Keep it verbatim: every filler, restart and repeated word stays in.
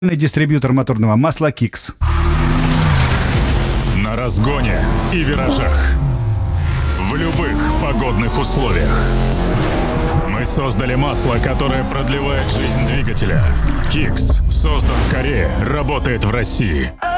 Дистрибьютор моторного масла Kix. На разгоне и виражах. В любых погодных условиях. Мы создали масло, которое продлевает жизнь двигателя. Kix создан в Корее, работает в России.